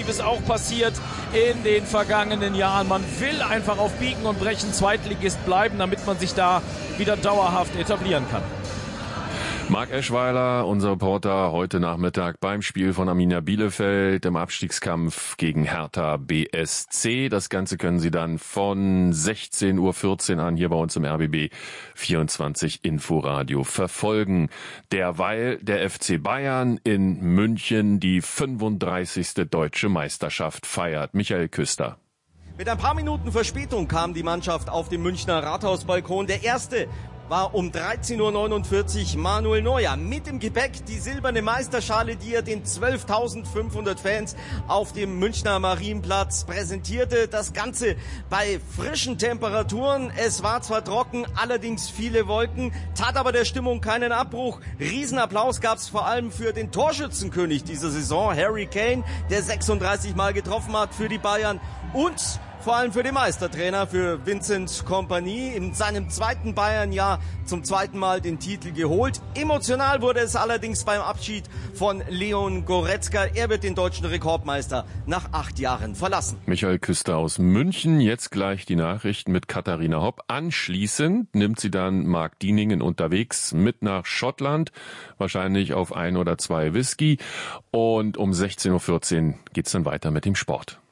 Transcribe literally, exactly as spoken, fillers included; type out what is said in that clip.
Positives auch passiert in den vergangenen Jahren. Man will einfach auf Biegen und Brechen Zweitligist bleiben, damit man sich da wieder dauerhaft etablieren kann. Marc Eschweiler, unser Reporter, heute Nachmittag beim Spiel von Arminia Bielefeld im Abstiegskampf gegen Hertha B S C. Das Ganze können Sie dann von sechzehn Uhr vierzehn an hier bei uns im R B B vierundzwanzig Inforadio verfolgen. Derweil der F C Bayern in München die fünfunddreißigste deutsche Meisterschaft feiert. Michael Küster. Mit ein paar Minuten Verspätung kam die Mannschaft auf den Münchner Rathausbalkon. Der erste war um dreizehn Uhr neunundvierzig Manuel Neuer. Mit im Gepäck die silberne Meisterschale, die er den zwölftausendfünfhundert Fans auf dem Münchner Marienplatz präsentierte. Das Ganze bei frischen Temperaturen. Es war zwar trocken, allerdings viele Wolken, tat aber der Stimmung keinen Abbruch. Riesenapplaus gab's vor allem für den Torschützenkönig dieser Saison, Harry Kane, der sechsunddreißig Mal getroffen hat für die Bayern, und vor allem für den Meistertrainer, für Vincent Kompany, in seinem zweiten Bayern-Jahr zum zweiten Mal den Titel geholt. Emotional wurde es allerdings beim Abschied von Leon Goretzka. Er wird den deutschen Rekordmeister nach acht Jahren verlassen. Michael Küster aus München. Jetzt gleich die Nachrichten mit Katharina Hopp. Anschließend nimmt sie dann Marc Dieningen unterwegs mit nach Schottland, wahrscheinlich auf ein oder zwei Whisky. Und um sechzehn Uhr vierzehn geht's dann weiter mit dem Sport.